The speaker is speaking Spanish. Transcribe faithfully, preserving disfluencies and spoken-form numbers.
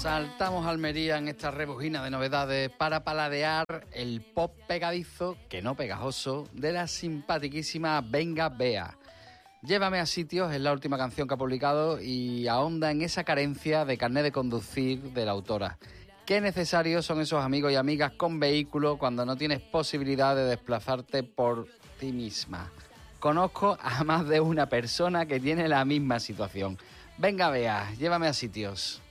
Saltamos a Almería en esta rebujina de novedades para paladear el pop pegadizo, que no pegajoso, de la simpaticísima Venga Bea. Llévame a sitios es la última canción que ha publicado y ahonda en esa carencia de carnet de conducir de la autora. Qué necesarios son esos amigos y amigas con vehículo cuando no tienes posibilidad de desplazarte por ti misma. Conozco a más de una persona que tiene la misma situación. Venga Bea, llévame a sitios.